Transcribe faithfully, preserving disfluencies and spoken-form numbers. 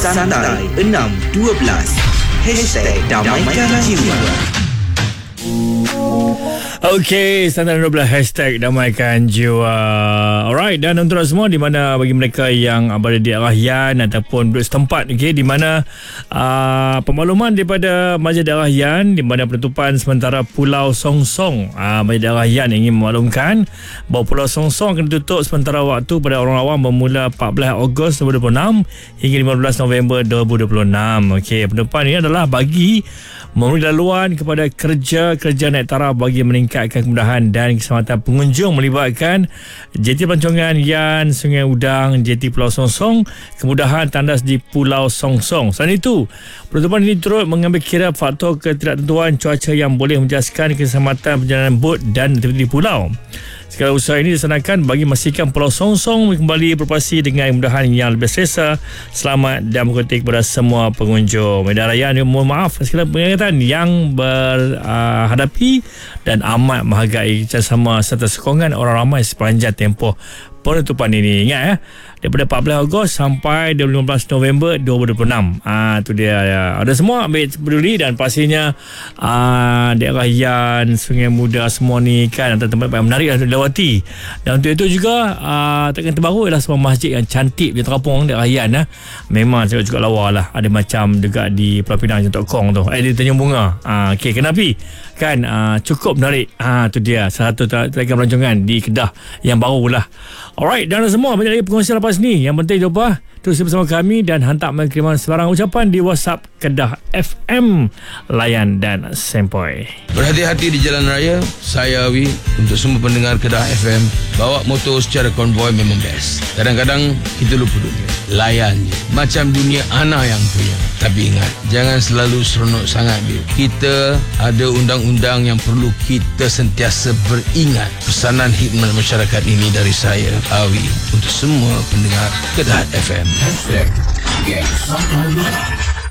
Santai enam dua belas Hashtag Damaikan Jiwa. Okey, Santai dua belas Hashtag Damaikan Jiwa. Alright, dan untuk semua di mana bagi mereka yang berada di arah Yan ataupun duduk setempat, okey, di mana uh, pemakluman daripada Masjid Darah Yan di mana penutupan sementara Pulau Songsong, uh, Masjid Darah Yan ingin memaklumkan bahawa Pulau Songsong akan ditutup sementara waktu pada orang awam bermula empat belas Ogos dua ribu dua puluh enam hingga lima belas November dua ribu dua puluh enam. Okey, penutupan ini adalah bagi memberi laluan kepada kerja-kerja naik taraf bagi meningkatkan kemudahan dan keselamatan pengunjung melibatkan J T Pelancongan Yan, Sungai Udang, J T Pulau Songsong, kemudahan tandas di Pulau Songsong. Selain itu, penutupan ini turut mengambil kira faktor ketidaktentuan cuaca yang boleh menjejaskan keselamatan perjalanan bot dan aktiviti di pulau. Segala usaha ini dilaksanakan bagi memastikan Pulau Songsong kembali beroperasi dengan kemudahan yang lebih selesa, selamat dan berkutik kepada semua pengunjung. Medan Raya, mohon maaf segala pengingatan yang berhadapi uh, dan amat menghargai kerjasama serta sokongan orang ramai sepanjang tempoh penutupan ini. Ingat ya, daripada empat belas Ogos sampai lima belas November dua ribu dua puluh enam. Ah, tu dia ya. Ada semua ambil peduli dan pastinya ah, daerah Yan, Sungai Muda semua ni kan antara tempat yang menarik untuk dilawati. Dan untuk itu juga ah, takkan terbaru ialah sebuah masjid yang cantik di terapung daerah Yan. Ah. Memang saya juga lawa lah. Ada macam dekat di Pulau Pinang Tok Kong tu. Eh di Tanjung Bunga. Ah, okey, kenapa? Kan ah, cukup menarik. Ah, tu dia salah satu tarikan pelancongan di Kedah yang baru lah. Alright, dan semua banyak lagi perkongsian lepas ni. Yang penting jumpa terus bersama kami dan hantar kiriman sebarang ucapan di WhatsApp Kedah F M. Layan dan sempoi. Berhati-hati di jalan raya. Saya Awi. Untuk semua pendengar Kedah F M, bawa motor secara konvoi memang best. Kadang-kadang kita lupa dunia. Layan je. Macam dunia Ana yang punya. Tapi ingat, jangan selalu seronok sangat dia. Kita ada undang-undang yang perlu kita sentiasa beringat. Pesanan khidmat masyarakat ini dari saya, Awi, untuk semua pendengar Kedah F M. Hashtag Geng Santai.